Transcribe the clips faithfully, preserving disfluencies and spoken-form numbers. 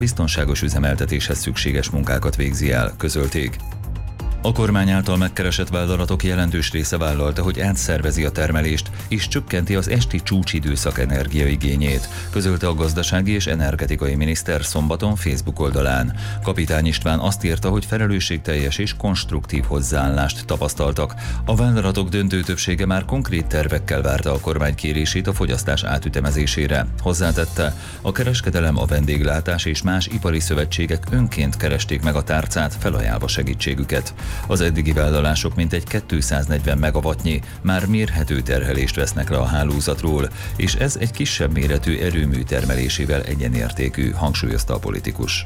biztonságos üzemeltetéshez szükséges munkákat végzi el, közölték. A kormány által megkeresett vállalatok jelentős része vállalta, hogy átszervezi a termelést és csökkenti az esti csúcsidőszak energiaigényét, közölte a gazdasági és energetikai miniszter szombaton Facebook oldalán. Kapitány István azt írta, hogy felelősségteljes és konstruktív hozzáállást tapasztaltak. A vállalatok döntő többsége már konkrét tervekkel várta a kormány kérését a fogyasztás átütemezésére. Hozzátette, a kereskedelem, a vendéglátás és más ipari szövetségek önként keresték meg a tárcát, felajánlva segítségüket. Az eddigi vállalások mintegy kétszáznegyven megawattnyi már mérhető terhelést vesznek le a hálózatról, és ez egy kisebb méretű erőmű termelésével egyenértékű, hangsúlyozta a politikus.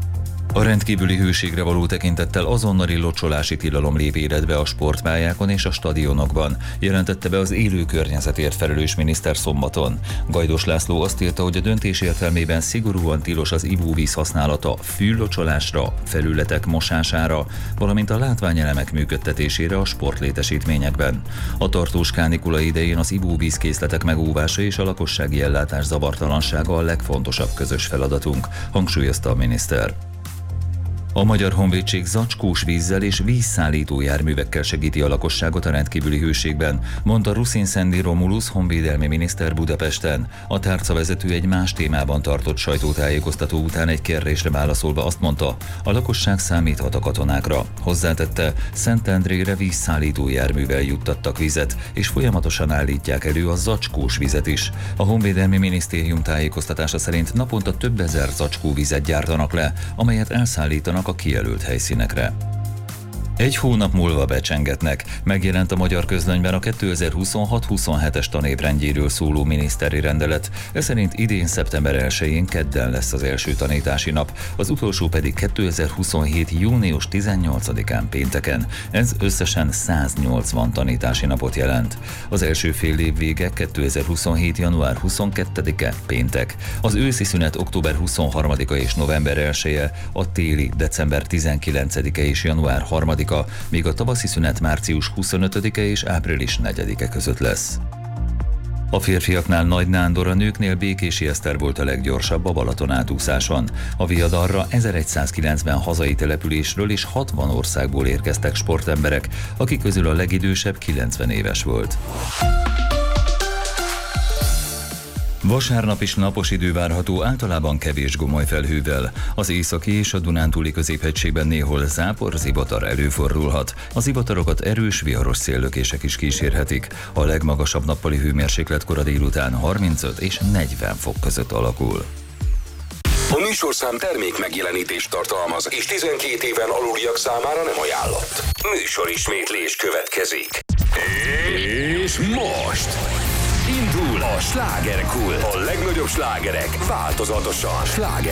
A rendkívüli hőségre való tekintettel azonnali locsolási tilalom lép életbe a sportpályákon és a stadionokban, jelentette be az élő környezetért felelős miniszter szombaton. Gajdos László azt írta, hogy a döntés értelmében szigorúan tilos az ivóvíz használata fűlocsolásra, felületek mosására, valamint a látványelemek működtetésére a sportlétesítményekben. A tartós kánikula idején az ivóvízkészletek megóvása és a lakossági ellátás zavartalansága a legfontosabb közös feladatunk, hangsúlyozta a miniszter. A Magyar Honvédség zacskós vízzel és vízszállító járművekkel segíti a lakosságot a rendkívüli hőségben, mondta Ruszin Szendi Romulus honvédelmi miniszter Budapesten. A tárcavezető egy más témában tartott sajtótájékoztató után egy kérdésre válaszolva azt mondta, a lakosság számíthat a katonákra. Hozzátette, Szentendrére vízszállító járművel juttattak vizet, és folyamatosan állítják elő a zacskós vizet is. A Honvédelmi Minisztérium tájékoztatása szerint naponta több ezer zacskó vizet gyártanak le, amelyet elszállítanak a kijelölt helyszínekre. Egy hónap múlva becsengetnek. Megjelent a Magyar Közlönyben a kétezer-huszonhat huszonhetes tanévrendjéről szóló miniszteri rendelet. Ez szerint idén szeptember elsején kedden lesz az első tanítási nap, az utolsó pedig kétezer-huszonhét június tizennyolcadikán pénteken. Ez összesen száznyolcvan tanítási napot jelent. Az első fél év vége kétezer-huszonhét január huszonkettedike péntek. Az őszi szünet október huszonharmadika és november elseje, a téli december tizenkilencedike és január harmadika, míg a tavaszi szünet március huszonötödike és április negyedike között lesz. A férfiaknál Nagy Nándor, a nőknél Békési Eszter volt a leggyorsabb a Balaton átúszáson. A viadalra ezerszázkilencven hazai településről és hatvan országból érkeztek sportemberek, akik közül a legidősebb kilencven éves volt. Vasárnap is napos idő várható, általában kevés gomoly felhővel. Az északi és a Dunántúli középhegységben néhol zápor, zivatar előfordulhat. Az zivatarokat erős, viharos széllökések is kísérhetik. A legmagasabb nappali hőmérséklet kora délután harmincöt és negyven fok között alakul. A műsorszám termék megjelenítést tartalmaz, és tizenkét éven aluliak számára nem ajánlott. Műsorismétlés következik. És most indul a slágerkult. A legnagyobb slágerek változatosan. Sláger